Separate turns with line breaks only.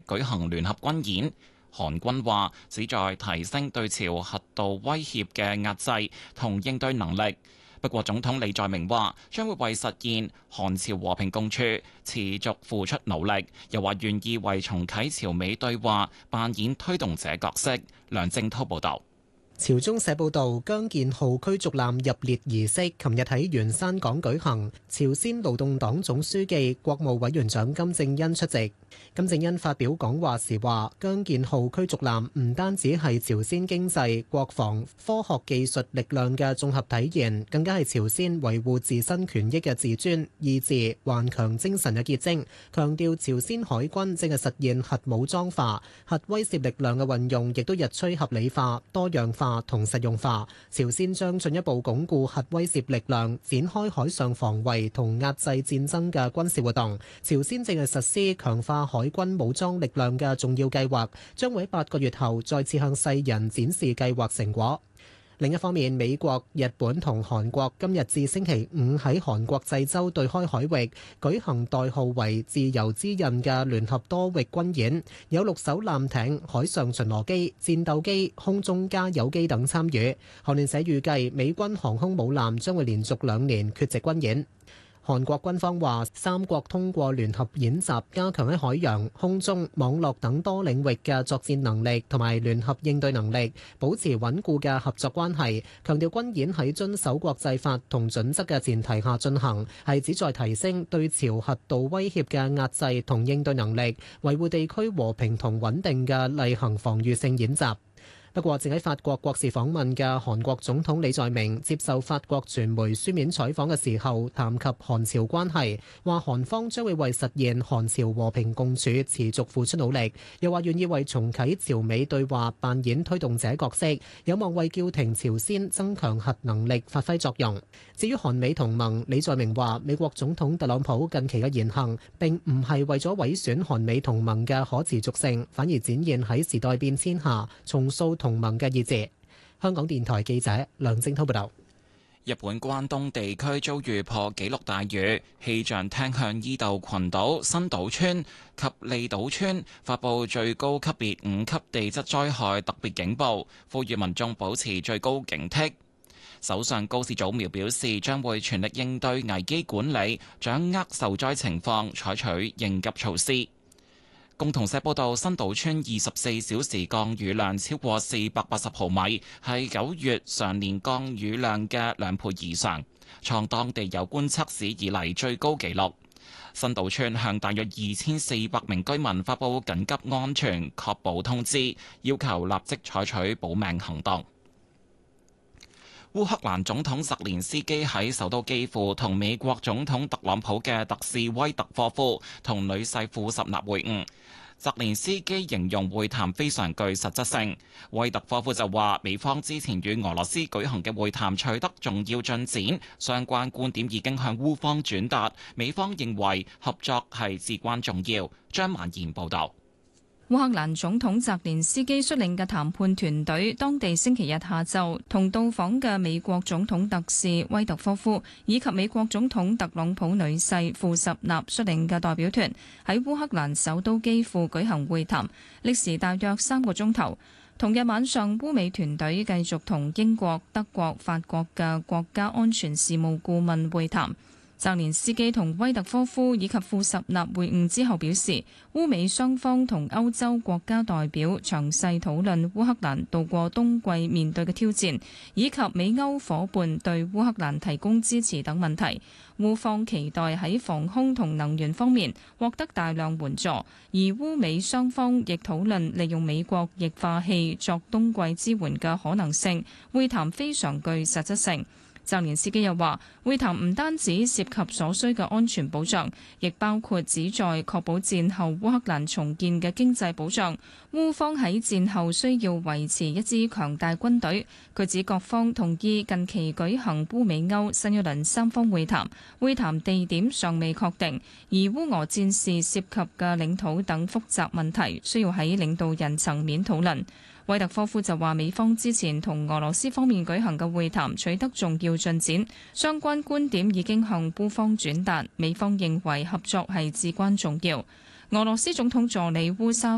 舉行聯合軍演。韓軍話旨在提升對朝核導威脅嘅壓制同應對能力。不過，總統李在明話將會為實現韓朝和平共處持續付出努力，又話願意為重啟朝美對話扮演推動者角色。梁正滔報導。
朝中社報導，姜建浩驅逐艦入列儀式琴日喺元山港舉行，朝鮮勞動黨總書記、國務委員長金正恩出席。金正恩發表講話時話：姜建浩驅逐艦唔單止係朝鮮經濟、國防、科學技術力量嘅綜合體現，更加係朝鮮維護自身權益嘅自尊、意志、頑強精神嘅結晶。強調朝鮮海軍正係實現核武裝化、核威懾力量嘅運用，亦都日趨合理化、多樣化同實用化。朝鮮將進一步鞏固核威懾力量，展開海上防衛同壓制戰爭嘅軍事活動。朝鮮正係實施強化海軍武裝力量嘅重要計劃，將會喺8個月後再次向世人展示計劃成果。另一方面，美國、日本同韓國今日至星期五喺韓國濟州對開海域舉行代號為自由之刃嘅聯合多域軍演，有6艘艦艇、海上巡邏機、戰鬥機、空中加油機等參與。韓聯社預計美軍航空母艦將會連續2年缺席軍演。韓國軍方話，三國通過聯合演習，加強喺海洋、空中、網絡等多領域嘅作戰能力同埋聯合應對能力，保持穩固嘅合作關係。強調軍演喺遵守國際法同準則嘅前提下進行，係旨在提升對朝核導威脅嘅壓制同應對能力，維護地區和平同穩定嘅例行防禦性演習。不過，正喺法國國事訪問嘅韓國總統李在明接受法國傳媒書面採訪嘅時候，談及韓朝關係，話韓方將會為實現韓朝和平共處持續付出努力，又話願意為重啟朝美對話扮演推動者角色，有望為叫停朝鮮增強核能力發揮作用。至於韓美同盟，李在明話美國總統特朗普近期嘅言行並唔係為咗毀損韓美同盟嘅可持續性，反而展現喺時代變遷下重塑同盟嘅意志。香港電台記者梁正滔報道。
日本關東地區遭遇破紀錄大雨，氣象廳向伊豆群島、新島村及利島村發布最高級別5級地質災害特別警報，呼籲民眾保持最高警惕。首相高市早苗表示，將會全力應對危機管理，掌握受災情況，採取應急措施。共同社報道，新島村24小時降雨量超過480毫米，係9月常年降雨量嘅2倍以上，創當地有觀測史以嚟最高紀錄。新島村向大約2400名居民發布緊急安全確保通知，要求立即採取保命行動。烏克蘭總統澤連斯基喺首都基輔同美國總統特朗普嘅特使威特科夫同女婿庫什納會晤。澤連斯基形容會談非常具實質性，威特科夫就話美方之前與俄羅斯舉行嘅會談取得重要進展，相關觀點已經向烏方轉達，美方認為合作係至關重要。張曼賢報導。
烏克蘭總統澤連斯基率領嘅談判團隊，當地星期日下晝同到訪嘅美國總統特使威特科夫以及美國總統特朗普女婿庫什納率領嘅代表團喺烏克蘭首都基輔舉行會談，歷時大約3個鐘頭。同日晚上，烏美團隊繼續同英國、德國、法國嘅國家安全事務顧問會談。澤連斯基同威特科夫以及庫什納會晤之後表示，烏美雙方同歐洲國家代表詳細討論烏克蘭度過冬季面對嘅挑戰，以及美歐夥伴對烏克蘭提供支持等問題。烏方期待喺防空同能源方面獲得大量援助，而烏美雙方亦討論利用美國液化氣作冬季支援嘅可能性。會談非常具實質性。澤連斯基又話，會談唔單止涉及所需嘅安全保障，亦包括旨在確保戰後烏克蘭重建嘅經濟保障。烏方喺戰後需要維持一支強大軍隊。佢指各方同意近期舉行烏美歐新一輪三方會談，會談地點尚未確定，而烏俄戰事涉及嘅領土等複雜問題需要喺領導人層面討論。威特科夫就話，美方之前同俄羅斯方面舉行嘅會談取得重要進展，相關觀點已經向烏方轉達，美方認為合作係至關重要。俄羅斯總統助理烏沙